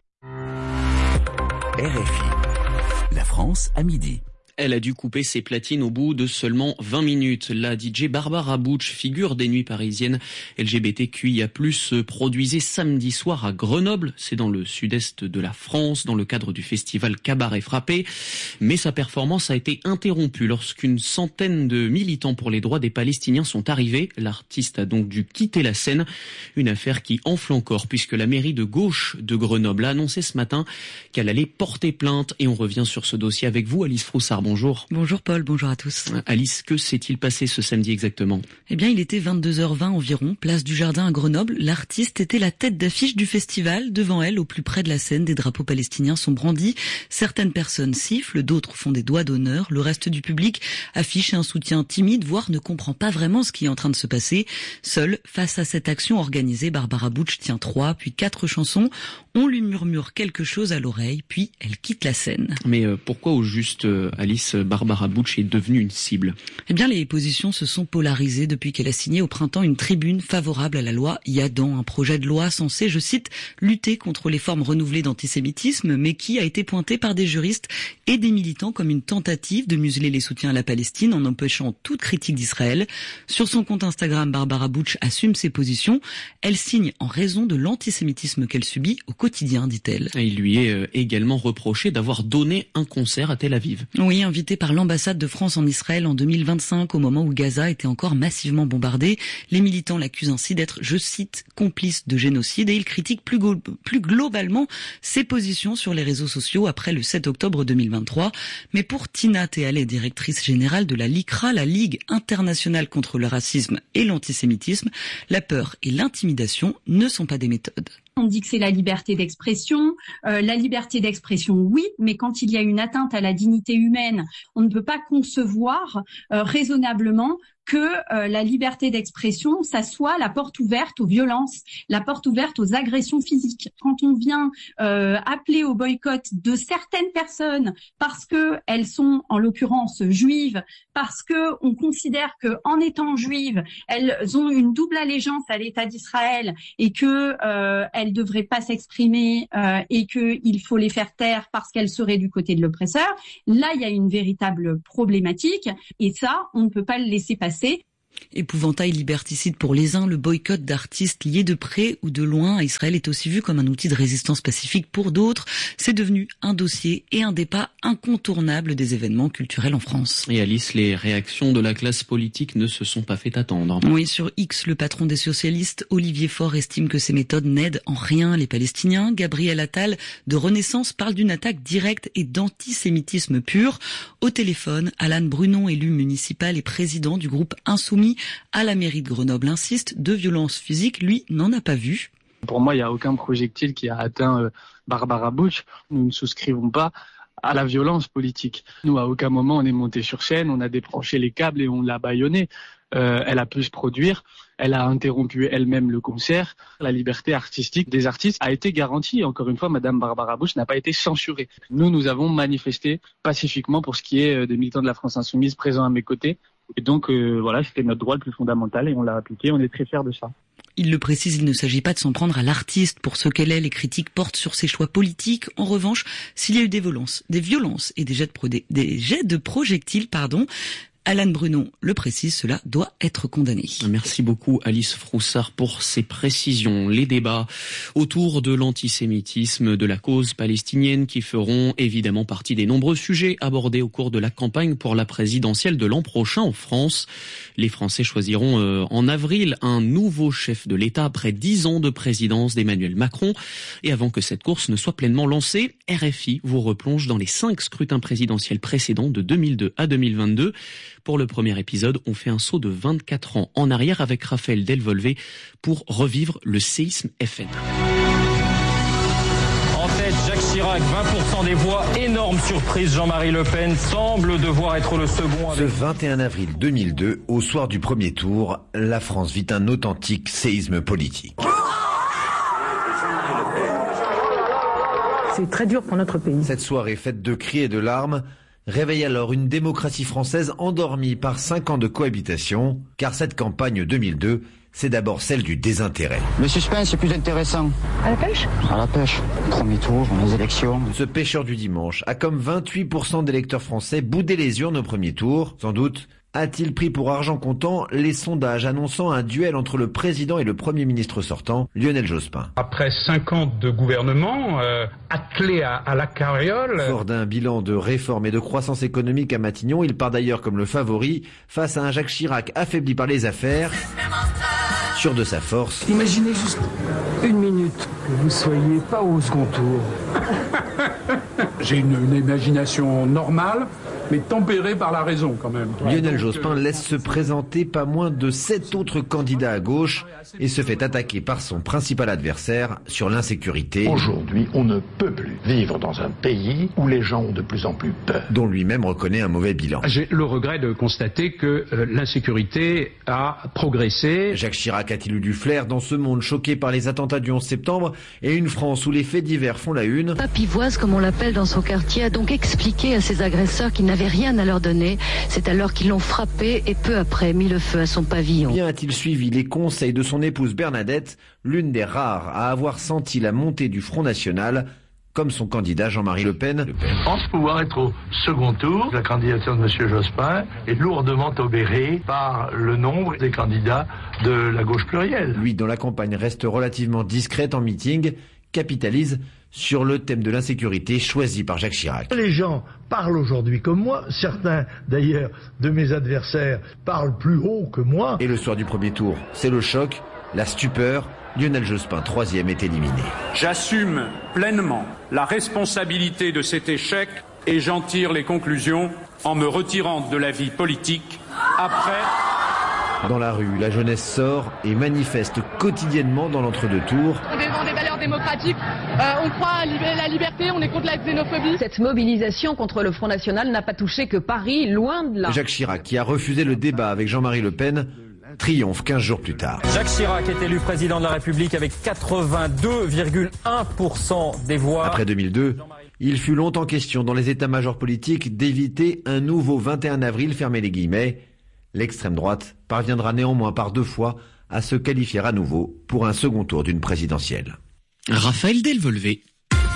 R F I, la France à midi. Elle a dû couper ses platines au bout de seulement vingt minutes. La D J Barbara Butch, figure des nuits parisiennes L G B T Q I A plus, se produisait samedi soir à Grenoble. C'est dans le sud-est de la France, dans le cadre du festival Cabaret Frappé. Mais sa performance a été interrompue lorsqu'une centaine de militants pour les droits des Palestiniens sont arrivés. L'artiste a donc dû quitter la scène. Une affaire qui enfle encore puisque la mairie de gauche de Grenoble a annoncé ce matin qu'elle allait porter plainte. Et on revient sur ce dossier avec vous, Alice Froussard. Bonjour. Bonjour Paul, bonjour à tous. Alice, que s'est-il passé ce samedi exactement ? Eh bien, il était vingt-deux heures vingt environ, place du Jardin à Grenoble. L'artiste était la tête d'affiche du festival. Devant elle, au plus près de la scène, des drapeaux palestiniens sont brandis. Certaines personnes sifflent, d'autres font des doigts d'honneur. Le reste du public affiche un soutien timide, voire ne comprend pas vraiment ce qui est en train de se passer. Seule, face à cette action organisée, Barbara Butch tient trois, puis quatre chansons. On lui murmure quelque chose à l'oreille, puis elle quitte la scène. Mais euh, pourquoi au juste, euh, Alice, Barbara Butch est devenue une cible ? Eh bien, les positions se sont polarisées depuis qu'elle a signé au printemps une tribune favorable à la loi Yadan, un projet de loi censé, je cite, lutter contre les formes renouvelées d'antisémitisme, mais qui a été pointé par des juristes et des militants comme une tentative de museler les soutiens à la Palestine en empêchant toute critique d'Israël. Sur son compte Instagram, Barbara Butch assume ses positions. Elle signe en raison de l'antisémitisme qu'elle subit au quotidien, dit-elle. Et il lui est également reproché d'avoir donné un concert à Tel Aviv. Oui, Oui, invité par l'ambassade de France en Israël en deux mille vingt-cinq, au moment où Gaza était encore massivement bombardée. Les militants l'accusent ainsi d'être, je cite, complice de génocide, et il critique plus, go- plus globalement ses positions sur les réseaux sociaux après le sept octobre deux mille vingt-trois. Mais pour Tina Tealé, directrice générale de la LICRA, la Ligue internationale contre le racisme et l'antisémitisme, la peur et l'intimidation ne sont pas des méthodes. On dit que c'est la liberté d'expression. Euh, la liberté d'expression, oui, mais quand il y a une atteinte à la dignité humaine, on ne peut pas concevoir euh, raisonnablement que euh, la liberté d'expression, ça soit la porte ouverte aux violences, la porte ouverte aux agressions physiques. Quand on vient euh, appeler au boycott de certaines personnes parce que elles sont, en l'occurrence, juives, parce que on considère que en étant juives, elles ont une double allégeance à l'État d'Israël et que euh, elles devraient pas s'exprimer euh, et que il faut les faire taire parce qu'elles seraient du côté de l'oppresseur. Là, il y a une véritable problématique et ça, on ne peut pas le laisser passer. Épouvantail liberticide pour les uns, le boycott d'artistes liés de près ou de loin à Israël est aussi vu comme un outil de résistance pacifique pour d'autres. C'est devenu un dossier et un débat incontournable des événements culturels en France. Et Alice, les réactions de la classe politique ne se sont pas fait attendre. Oui, sur X, le patron des socialistes, Olivier Faure, estime que ces méthodes n'aident en rien les Palestiniens. Gabriel Attal, de Renaissance, parle d'une attaque directe et d'antisémitisme pur. Au téléphone, Alan Brunon, élu municipal et président du groupe Insoumis à la mairie de Grenoble, insiste, de violence physique, lui, n'en a pas vu. Pour moi, il n'y a aucun projectile qui a atteint euh, Barbara Bush. Nous ne souscrivons pas à la violence politique. Nous, à aucun moment, on est monté sur scène, on a débranché les câbles et on l'a bâillonnée. Euh, elle a pu se produire, elle a interrompu elle-même le concert. La liberté artistique des artistes a été garantie. Encore une fois, Madame Barbara Bush n'a pas été censurée. Nous, nous avons manifesté pacifiquement pour ce qui est des militants de la France Insoumise présents à mes côtés. Et donc, euh, voilà, c'était notre droit le plus fondamental et on l'a appliqué. On est très fiers de ça. Il le précise, il ne s'agit pas de s'en prendre à l'artiste pour ce qu'elle est. Les critiques portent sur ses choix politiques. En revanche, s'il y a eu des violences, des violences et des jets de, pro- des, des jets de projectiles, pardon, Alan Brunon le précise, cela doit être condamné. Merci beaucoup Alice Froussard pour ces précisions. Les débats autour de l'antisémitisme, de la cause palestinienne qui feront évidemment partie des nombreux sujets abordés au cours de la campagne pour la présidentielle de l'an prochain en France. Les Français choisiront euh, en avril un nouveau chef de l'État après dix ans de présidence d'Emmanuel Macron. Et avant que cette course ne soit pleinement lancée, R F I vous replonge dans les cinq scrutins présidentiels précédents de deux mille deux à deux mille vingt-deux. Pour le premier épisode, on fait un saut de vingt-quatre ans en arrière avec Raphaël Delvolvé pour revivre le séisme F N. En tête, Jacques Chirac, vingt pour cent des voix. Énorme surprise, Jean-Marie Le Pen semble devoir être le second. Avec... Ce vingt et un avril deux mille deux, au soir du premier tour, la France vit un authentique séisme politique. C'est très dur pour notre pays. Cette soirée faite de cris et de larmes réveille alors une démocratie française endormie par cinq ans de cohabitation, car cette campagne deux mille deux, c'est d'abord celle du désintérêt. Le suspense est plus intéressant. À la pêche ? À la pêche. Premier tour, les élections. Ce pêcheur du dimanche a comme vingt-huit pour cent d'électeurs français boudé les urnes au premier tour. Sans doute a-t-il pris pour argent comptant les sondages annonçant un duel entre le président et le premier ministre sortant, Lionel Jospin. Après cinq ans de gouvernement, euh, attelé à, à la carriole... Fort d'un bilan de réforme et de croissance économique à Matignon, il part d'ailleurs comme le favori face à un Jacques Chirac affaibli par les affaires, sûr de sa force. Imaginez juste une minute que vous soyez pas au second tour. J'ai une, une imagination normale, mais tempéré par la raison quand même. Lionel Jospin laisse se présenter pas moins de sept autres candidats à gauche et se fait attaquer par son principal adversaire sur l'insécurité. Aujourd'hui, on ne peut plus vivre dans un pays où les gens ont de plus en plus peur. Dont lui-même reconnaît un mauvais bilan. J'ai le regret de constater que euh, l'insécurité a progressé. Jacques Chirac a-t-il eu du flair dans ce monde choqué par les attentats du onze septembre et une France où les faits divers font la une? Papivoise, comme on l'appelle dans son quartier, a donc expliqué à ses agresseurs qu'ils n'avaient rien à leur donner. C'est alors qu'ils l'ont frappé et peu après mis le feu à son pavillon. Bien a-t-il suivi les conseils de son épouse Bernadette, l'une des rares à avoir senti la montée du Front National, comme son candidat Jean-Marie Le Pen. Je pense pouvoir être au second tour. La candidature de M. Jospin est lourdement obérée par le nombre des candidats de la gauche plurielle. Lui, dont la campagne reste relativement discrète en meeting, capitalise sur le thème de l'insécurité choisi par Jacques Chirac. Les gens parlent aujourd'hui comme moi, certains d'ailleurs de mes adversaires parlent plus haut que moi. Et le soir du premier tour, c'est le choc, la stupeur. Lionel Jospin, troisième, est éliminé. J'assume pleinement la responsabilité de cet échec et j'en tire les conclusions en me retirant de la vie politique après... Dans la rue, la jeunesse sort et manifeste quotidiennement dans l'entre-deux tours. On défend des valeurs démocratiques, euh, on croit à la liberté, on est contre la xénophobie. Cette mobilisation contre le Front National n'a pas touché que Paris, loin de là. Jacques Chirac, qui a refusé le débat avec Jean-Marie Le Pen, triomphe quinze jours plus tard. Jacques Chirac est élu président de la République avec quatre-vingt-deux virgule un pour cent des voix. Après deux mille deux, il fut longtemps question dans les états-majors politiques d'éviter un nouveau vingt et un avril, fermez les guillemets. L'extrême droite parviendra néanmoins par deux fois à se qualifier à nouveau pour un second tour d'une présidentielle. Raphaël Delvolvé.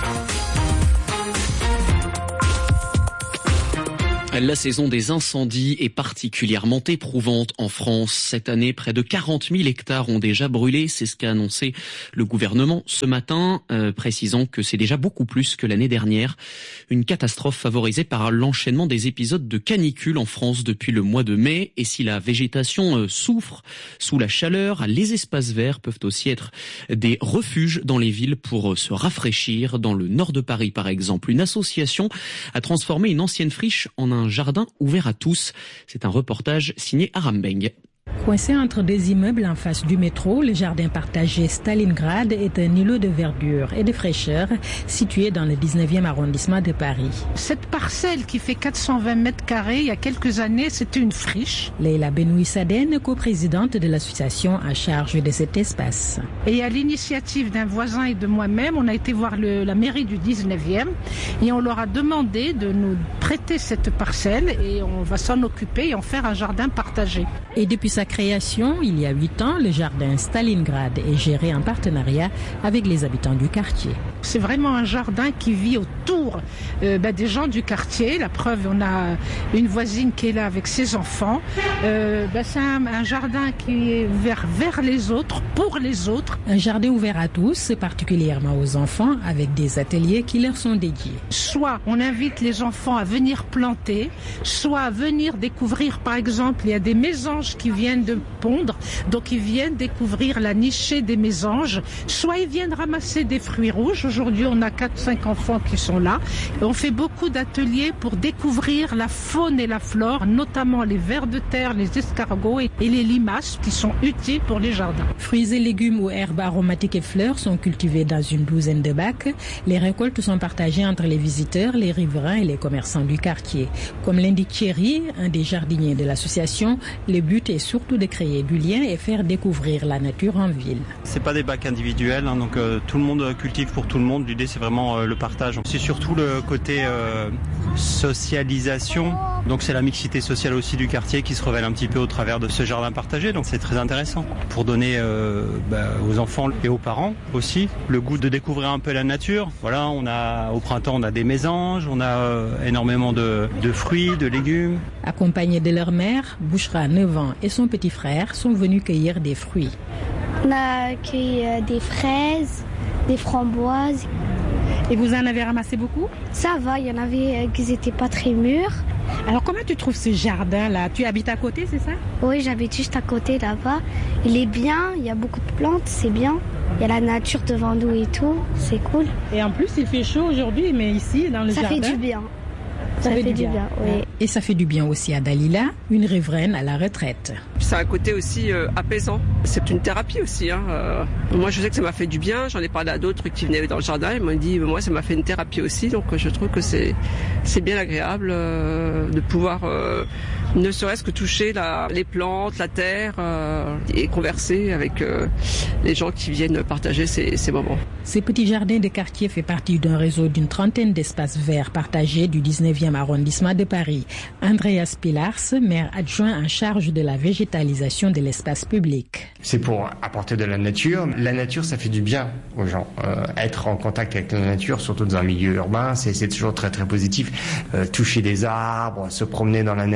La saison des incendies est particulièrement éprouvante en France. Cette année, près de quarante mille hectares ont déjà brûlé. C'est ce qu'a annoncé le gouvernement ce matin, euh, précisant que c'est déjà beaucoup plus que l'année dernière. Une catastrophe favorisée par l'enchaînement des épisodes de canicule en France depuis le mois de mai. Et si la végétation euh, souffre sous la chaleur, les espaces verts peuvent aussi être des refuges dans les villes pour euh, se rafraîchir. Dans le nord de Paris, par exemple, une association a transformé une ancienne friche en un jardin ouvert à tous. C'est un reportage signé Aram Beng. Coincé entre deux immeubles en face du métro, le jardin partagé Stalingrad est un îlot de verdure et de fraîcheur situé dans le dix-neuvième arrondissement de Paris. Cette parcelle qui fait quatre cent vingt mètres carrés, il y a quelques années, c'était une friche. Leila Benoui Saden, coprésidente de l'association en charge de cet espace. Et à l'initiative d'un voisin et de moi-même, on a été voir le, la mairie du dix-neuvième et on leur a demandé de nous prêter cette parcelle et on va s'en occuper et en faire un jardin partagé. Et depuis sa création, il y a huit ans, le jardin Stalingrad est géré en partenariat avec les habitants du quartier. C'est vraiment un jardin qui vit autour euh, bah, des gens du quartier. La preuve, on a une voisine qui est là avec ses enfants. Euh, bah, c'est un, un jardin qui est ouvert vers les autres, pour les autres. Un jardin ouvert à tous, particulièrement aux enfants, avec des ateliers qui leur sont dédiés. Soit on invite les enfants à venir planter, soit à venir découvrir, par exemple, il y a des mésanges qui viennent de pondre, donc ils viennent découvrir la nichée des mésanges, soit ils viennent ramasser des fruits rouges. Aujourd'hui, on a quatre cinq enfants qui sont là. Et on fait beaucoup d'ateliers pour découvrir la faune et la flore, notamment les vers de terre, les escargots et les limaces qui sont utiles pour les jardins. Fruits et légumes ou herbes aromatiques et fleurs sont cultivés dans une douzaine de bacs. Les récoltes sont partagées entre les visiteurs, les riverains et les commerçants du quartier. Comme l'indique Thierry, un des jardiniers de l'association, le but est surtout de créer du lien et faire découvrir la nature en ville. C'est pas des bacs individuels, hein, donc euh, tout le monde cultive pour tout le monde. L'idée, c'est vraiment euh, le partage. C'est surtout le côté euh, socialisation. Donc c'est la mixité sociale aussi du quartier qui se révèle un petit peu au travers de ce jardin partagé. Donc c'est très intéressant pour donner euh, bah, aux enfants et aux parents aussi le goût de découvrir un peu la nature. Voilà, on a au printemps on a des mésanges, on a euh, énormément de, de fruits, de légumes. Accompagnés de leur mère, Bouchra, neuf ans, et son petit frère sont venus cueillir des fruits. On a cueilli euh, des fraises, des framboises. Et vous en avez ramassé beaucoup? Ça va, il y en avait euh, qui n'étaient pas très mûrs. Alors comment tu trouves ce jardin-là? Tu habites à côté, c'est ça? Oui, j'habite juste à côté là-bas. Il est bien, il y a beaucoup de plantes, c'est bien. Il y a la nature devant nous et tout, c'est cool. Et en plus, il fait chaud aujourd'hui, mais ici, dans le ça jardin... Ça fait du bien. Ça, ça fait, fait du bien, bien oui. Et ça fait du bien aussi à Dalila, une riveraine à la retraite. C'est un côté aussi euh, apaisant. C'est une thérapie aussi. Hein. Euh, moi, je sais que ça m'a fait du bien. J'en ai parlé à d'autres qui venaient dans le jardin. Ils m'ont dit, moi, ça m'a fait une thérapie aussi. Donc, je trouve que c'est c'est bien agréable euh, de pouvoir, euh, ne serait-ce que toucher la, les plantes, la terre euh, et converser avec euh, les gens qui viennent partager ces, ces moments. Ces petits jardins de quartier fait partie d'un réseau d'une trentaine d'espaces verts partagés du dix-neuvième arrondissement de Paris. Andreas Pilars, maire adjoint en charge de la végétalisation de l'espace public. C'est pour apporter de la nature. La nature, ça fait du bien aux gens. Euh, être en contact avec la nature, surtout dans un milieu urbain, c'est, c'est toujours très très positif. Euh, toucher des arbres, se promener dans la nature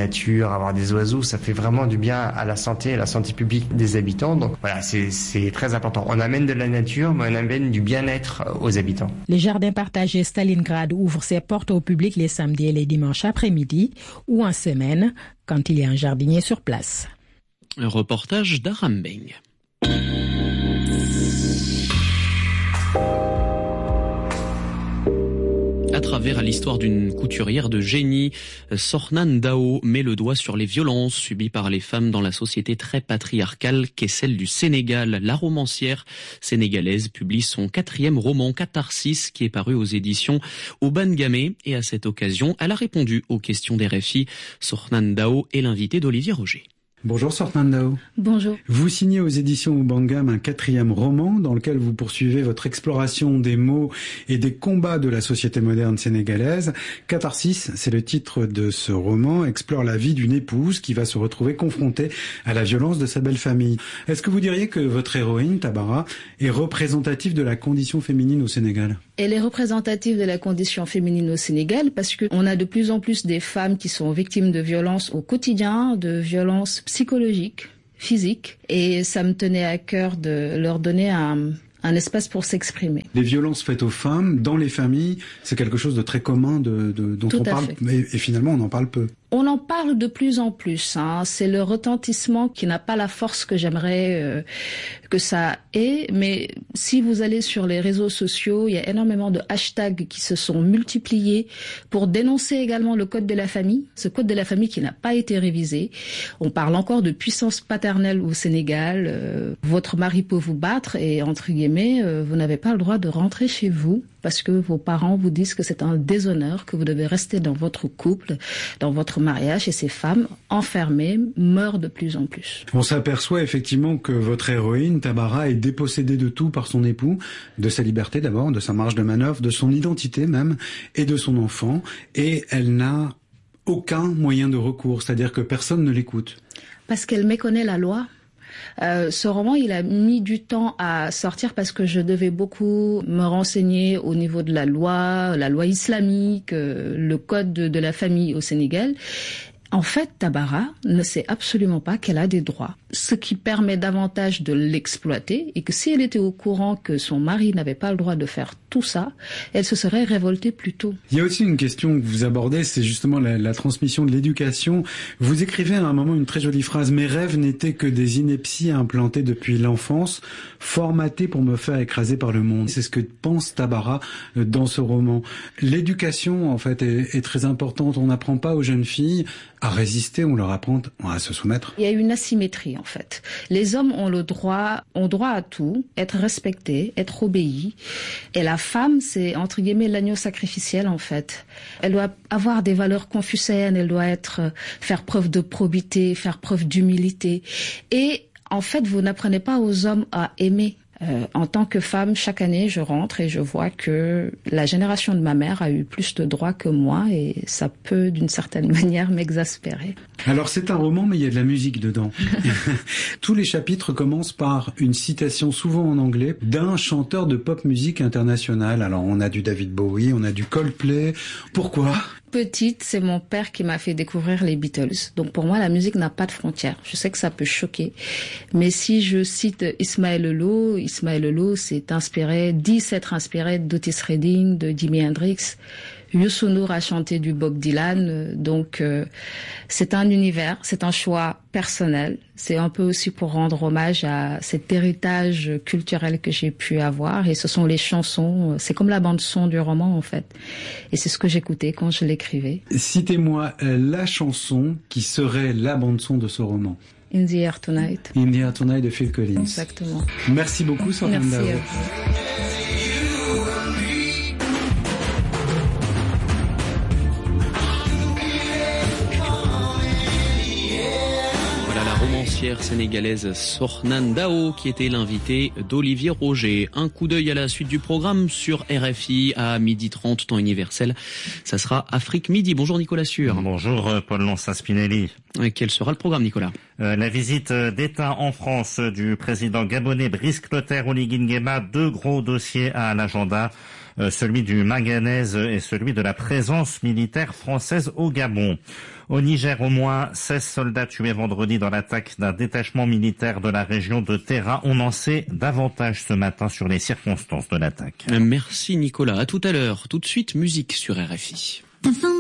nature, avoir des oiseaux, ça fait vraiment du bien à la santé, à la santé publique des habitants. Donc voilà, c'est, c'est très important. On amène de la nature, mais on amène du bien-être aux habitants. Les jardins partagés Stalingrad ouvrent ses portes au public les samedis et les dimanches après-midi ou en semaine quand il y a un jardinier sur place. Un reportage d'Aram Beng. À travers l'histoire d'une couturière de génie, Sornan Dao met le doigt sur les violences subies par les femmes dans la société très patriarcale qu'est celle du Sénégal. La romancière sénégalaise publie son quatrième roman Catharsis qui est paru aux éditions Auban-Gamay et à cette occasion, elle a répondu aux questions d'R F I. Sornan Dao est l'invité d'Olivier Roger. Bonjour Sornan Dao. Bonjour. Vous signez aux éditions Auban-Gamay un quatrième roman dans lequel vous poursuivez votre exploration des mots et des combats de la société moderne sénégalaise. Catharsis, c'est le titre de ce roman, explore la vie d'une épouse qui va se retrouver confrontée à la violence de sa belle famille. Est-ce que vous diriez que votre héroïne, Tabara, est représentative de la condition féminine au Sénégal ? Elle est représentative de la condition féminine au Sénégal parce qu'on a de plus en plus des femmes qui sont victimes de violences au quotidien, de violences psychologiques, physiques, et ça me tenait à cœur de leur donner un, un espace pour s'exprimer. Les violences faites aux femmes dans les familles, c'est quelque chose de très commun de, de, dont Tout on à parle, fait. mais, et finalement on en parle peu. On en parle de plus en plus. Hein. C'est le retentissement qui n'a pas la force que j'aimerais euh, que ça ait. Mais si vous allez sur les réseaux sociaux, il y a énormément de hashtags qui se sont multipliés pour dénoncer également le code de la famille. Ce code de la famille qui n'a pas été révisé. On parle encore de puissance paternelle au Sénégal. Euh, votre mari peut vous battre et, entre guillemets, euh, vous n'avez pas le droit de rentrer chez vous parce que vos parents vous disent que c'est un déshonneur, que vous devez rester dans votre couple, dans votre mariage, et ces femmes enfermées meurent de plus en plus. On s'aperçoit effectivement que votre héroïne, Tabara, est dépossédée de tout par son époux, de sa liberté d'abord, de sa marge de manœuvre, de son identité même, et de son enfant, et elle n'a aucun moyen de recours, c'est-à-dire que personne ne l'écoute. Parce qu'elle méconnaît la loi. Euh, ce roman, il a mis du temps à sortir parce que je devais beaucoup me renseigner au niveau de la loi, la loi islamique, euh, le code de, de la famille au Sénégal. En fait, Tabara ne sait absolument pas qu'elle a des droits, ce qui permet davantage de l'exploiter et que si elle était au courant que son mari n'avait pas le droit de faire tout ça, elle se serait révoltée plus tôt. Il y a aussi une question que vous abordez, c'est justement la, la transmission de l'éducation. Vous écrivez à un moment une très jolie phrase « Mes rêves n'étaient que des inepties implantées depuis l'enfance, formatées pour me faire écraser par le monde ». C'est ce que pense Tabara dans ce roman. L'éducation, en fait, est, est très importante. On n'apprend pas aux jeunes filles à résister, on leur apprend à se soumettre. Il y a une asymétrie en fait. Les hommes ont le droit, ont droit à tout, être respectés, être obéis. Et la femme, c'est entre guillemets l'agneau sacrificiel en fait. Elle doit avoir des valeurs confucéennes, elle doit être, faire preuve de probité, faire preuve d'humilité. Et en fait, vous n'apprenez pas aux hommes à aimer. Euh, en tant que femme, chaque année, je rentre et je vois que la génération de ma mère a eu plus de droits que moi et ça peut, d'une certaine manière, m'exaspérer. Alors, c'est un roman, mais il y a de la musique dedans. Tous les chapitres commencent par une citation, souvent en anglais, d'un chanteur de pop musique international. Alors, on a du David Bowie, on a du Coldplay. Pourquoi ? Petite, c'est mon père qui m'a fait découvrir les Beatles. Donc pour moi, la musique n'a pas de frontières. Je sais que ça peut choquer. Mais si je cite Ismaël Lô, Ismaël Lô s'est inspiré, dit s'être inspiré d'Otis Redding, de Jimi Hendrix. Youssou N'Dour a chanté du Bob Dylan, donc euh, c'est un univers, c'est un choix personnel. C'est un peu aussi pour rendre hommage à cet héritage culturel que j'ai pu avoir. Et ce sont les chansons, c'est comme la bande-son du roman en fait. Et c'est ce que j'écoutais quand je l'écrivais. Citez-moi euh, la chanson qui serait la bande-son de ce roman. In the Air Tonight. In the Air Tonight de Phil Collins. Exactement. Merci beaucoup, Sornan Dao. Merci à vous. Sénégalaise Sornan Dao qui était l'invité d'Olivier Roger. Un coup d'œil à la suite du programme sur R F I à midi trente temps universel. Ça sera Afrique Midi. Bonjour Nicolas Sûr. Bonjour Paul Lonsin-Spinelli. Et quel sera le programme Nicolas? euh, La visite d'État en France du président gabonais Brice Clotaire Oligui Nguema. Deux gros dossiers à l'agenda. euh, celui du manganèse et celui de la présence militaire française au Gabon. Au Niger, au moins seize soldats tués vendredi dans l'attaque d'un détachement militaire de la région de Terra. On en sait davantage ce matin sur les circonstances de l'attaque. Merci Nicolas. À tout à l'heure. Tout de suite, musique sur R F I.